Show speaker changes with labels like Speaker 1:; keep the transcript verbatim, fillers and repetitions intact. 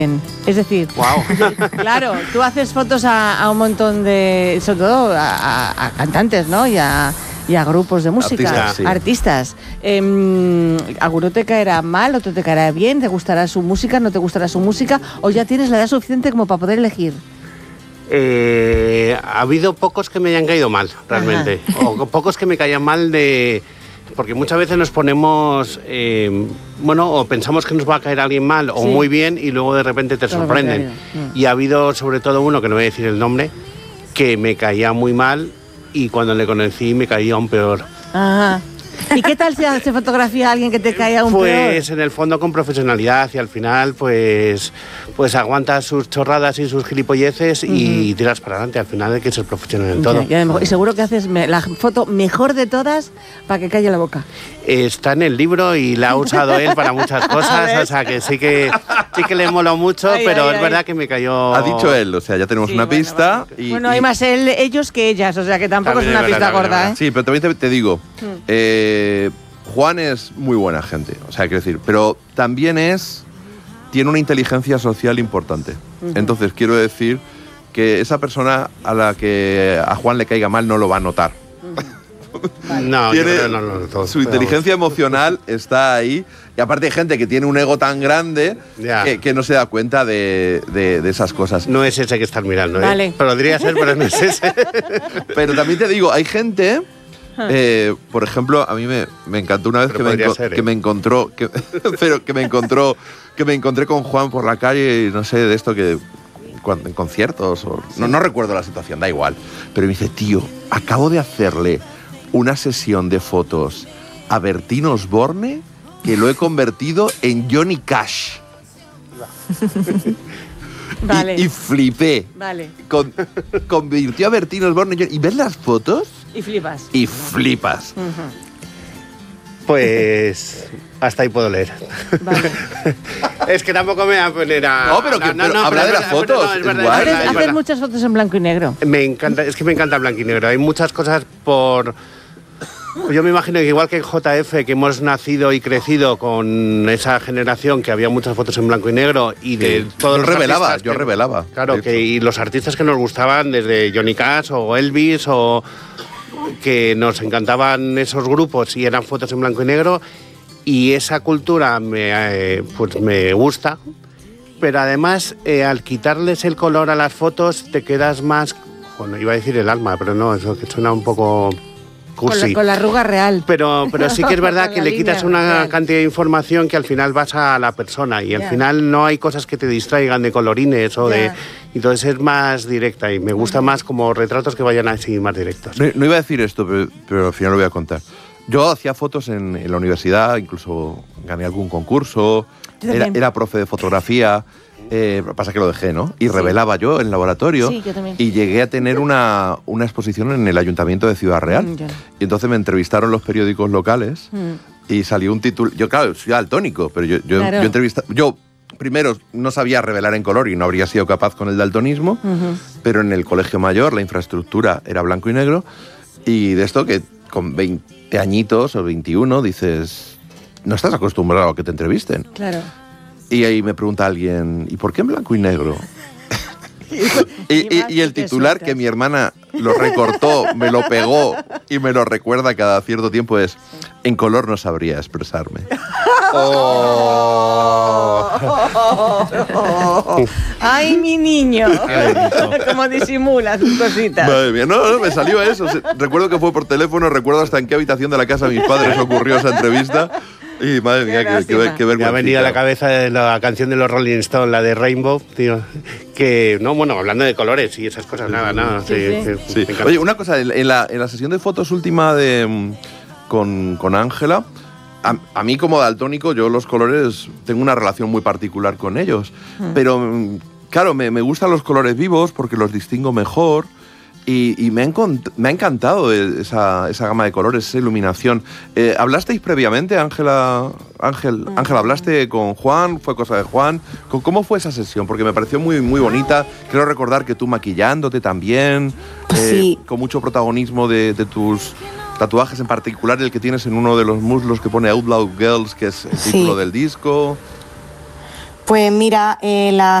Speaker 1: Es decir,
Speaker 2: wow.
Speaker 1: Claro, tú haces fotos a, a un montón de, sobre todo a, a, a cantantes, ¿no? Y a, y a grupos de música,
Speaker 3: artistas. Sí.
Speaker 1: artistas. Eh, ¿Alguno te caerá mal, otro te caerá bien? ¿Te gustará su música, no te gustará su música? ¿O ya tienes la edad suficiente como para poder elegir?
Speaker 2: Eh, ha habido pocos que me hayan caído mal, realmente. Ajá. O pocos que me caían mal de... Porque muchas veces nos ponemos, eh, bueno, o pensamos que nos va a caer alguien mal o sí. muy bien y luego de repente te todo sorprenden. Mm. Y ha habido sobre todo uno, que no voy a decir el nombre, que me caía muy mal y cuando le conocí me caía aún peor.
Speaker 1: Ajá. ¿Y qué tal se hace fotografía a alguien que te cae aún
Speaker 2: pues,
Speaker 1: peor?
Speaker 2: Pues en el fondo con profesionalidad y al final pues, pues aguantas sus chorradas y sus gilipolleces uh-huh. y tiras para adelante. Al final hay que ser profesional en todo.
Speaker 1: Okay. Y seguro que haces la foto mejor de todas para que calle la boca.
Speaker 2: Está en el libro y la ha usado él para muchas cosas, o sea que sí que sí que le moló mucho, ay, pero ay, es ay. verdad que me cayó...
Speaker 3: Ha dicho él, o sea, ya tenemos sí, una bueno, pista.
Speaker 1: Bueno, y, bueno hay y... más él, ellos que ellas, o sea que tampoco también es una pista verdad, gorda, ¿eh?
Speaker 3: Sí, pero también te, te digo, hmm. eh, Juan es muy buena gente, o sea, quiero decir, pero también es... tiene una inteligencia social importante. Uh-huh. Entonces, quiero decir que esa persona a la que a Juan le caiga mal no lo va a notar.
Speaker 2: Uh-huh. Vale. No,
Speaker 3: tiene,
Speaker 2: yo creo no, no, no, todo,
Speaker 3: su inteligencia emocional está ahí. Y aparte hay gente que tiene un ego tan grande que, que no se da cuenta de, de, de esas cosas.
Speaker 2: No es ese que estás mirando, ¿eh?
Speaker 1: Vale.
Speaker 2: Podría ser, pero no es ese.
Speaker 3: Pero también te digo, hay gente... Eh, por ejemplo, a mí me, me encantó una vez que me, enco- ser, ¿eh? que me encontró... Que, pero que me encontró... Que me encontré con Juan por la calle y no sé, de esto que... Cuando, en conciertos o... Sí. No, no recuerdo la situación, da igual. Pero me dice, tío, acabo de hacerle una sesión de fotos a Bertín Osborne que lo he convertido en Johnny Cash.
Speaker 1: Vale.
Speaker 3: Y, y flipé.
Speaker 1: Vale.
Speaker 3: Con, convirtió a Bertín Osborne en Johnny... ¿Y ves las fotos?
Speaker 1: Y flipas.
Speaker 3: Y flipas.
Speaker 1: Uh-huh.
Speaker 2: Pues... hasta ahí puedo leer. Vale. Es que tampoco me voy a poner a...
Speaker 3: No, pero, que, no, no, no, habla de las fotos. No, es verdad,
Speaker 1: ¿Haces, es ¿Haces muchas fotos en blanco y negro?
Speaker 2: Me encanta, es que me encanta el blanco y negro. Hay muchas cosas por... Yo me imagino que igual que en J F, que hemos nacido y crecido con esa generación que había muchas fotos en blanco y negro y de sí. todos
Speaker 3: yo
Speaker 2: los
Speaker 3: revelaba,
Speaker 2: artistas...
Speaker 3: Yo
Speaker 2: que,
Speaker 3: revelaba.
Speaker 2: Claro, que y los artistas que nos gustaban, desde Johnny Cash o Elvis o... que nos encantaban esos grupos y eran fotos en blanco y negro... Y esa cultura me, eh, pues me gusta, pero además eh, al quitarles el color a las fotos te quedas más, bueno, iba a decir el alma, pero no, eso que suena un poco cursi.
Speaker 1: Con la, con la arruga real.
Speaker 2: Pero, pero sí que es verdad que le quitas una real. cantidad de información que al final vas a la persona y yeah. al final no hay cosas que te distraigan de colorines o yeah. de... Entonces es más directa y me gusta uh-huh. más como retratos que vayan así más directos.
Speaker 3: No, no iba a decir esto, pero, pero al final lo voy a contar. Yo hacía fotos en, en la universidad, incluso gané algún concurso, era, era profe de fotografía, eh, pasa que lo dejé, ¿no? Y sí. revelaba yo en el laboratorio
Speaker 1: sí, yo también.
Speaker 3: Y llegué a tener una, una exposición en el Ayuntamiento de Ciudad Real. Mm, y entonces me entrevistaron los periódicos locales mm. y salió un título... Yo, claro, soy daltónico, pero yo, yo, claro. yo entrevista, yo primero no sabía revelar en color y no habría sido capaz con el daltonismo, uh-huh. pero en el colegio mayor la infraestructura era blanco y negro y de esto que con veinte añitos o veintiuno dices, no estás acostumbrado a que te entrevisten.
Speaker 1: Claro.
Speaker 3: Y ahí me pregunta alguien, ¿y por qué en blanco y negro? y, y, y el titular que mi hermana lo recortó, me lo pegó y me lo recuerda cada cierto tiempo es, en color no sabría expresarme.
Speaker 1: Oh. ¡Ay, mi niño! Como disimulas tus cositas.
Speaker 3: Madre mía, no, no, me salió eso. Recuerdo que fue por teléfono, recuerdo hasta en qué habitación de la casa de mis padres ocurrió esa entrevista. Y madre mía, qué, qué, qué vergüenza.
Speaker 2: Me ha venido a la cabeza la canción de los Rolling Stones, la de Rainbow, tío. Que, no, bueno, hablando de colores y esas cosas, nada, nada. Sí, sí,
Speaker 3: sí. Sí. Oye, una cosa, en la, en la sesión de fotos última de con Ángela, a, a mí como daltónico, yo los colores, tengo una relación muy particular con ellos. Mm. Pero, claro, me, me gustan los colores vivos porque los distingo mejor. Y, y me, ha me ha encantado esa, esa gama de colores, esa iluminación. Eh, ¿Hablasteis previamente, Ángela? Ángel, Ángela, ¿hablaste con Juan? ¿Fue cosa de Juan? ¿Cómo fue esa sesión? Porque me pareció muy, muy bonita. Quiero recordar que tú maquillándote también, eh,
Speaker 1: sí.
Speaker 3: con mucho protagonismo de, de tus tatuajes, en particular el que tienes en uno de los muslos que pone Outlaw Girls, que es el título sí. del disco.
Speaker 4: Pues mira, eh, la